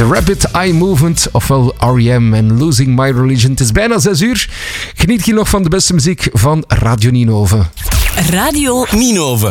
The Rapid Eye Movement, ofwel R.E.M. en Losing My Religion. Het is bijna 6 uur. Geniet hier nog van de beste muziek van Radio Ninove. Radio Ninove.